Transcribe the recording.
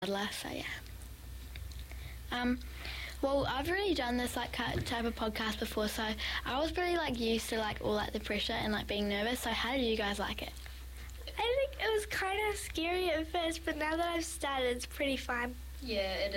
So yeah. Well, I've already done this like type of podcast before, so I was really like used to like all like the pressure and like being nervous. So how did you guys like it? I think it was kind of scary at first, but now that I've started, it's pretty fun. Yeah, it